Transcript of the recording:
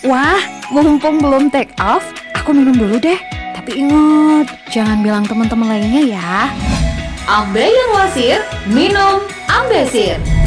Wah, mumpung belum take off, aku minum dulu deh. Tapi ingat, jangan bilang teman-teman lainnya ya. Ambeien Wasir, minum Ambesir.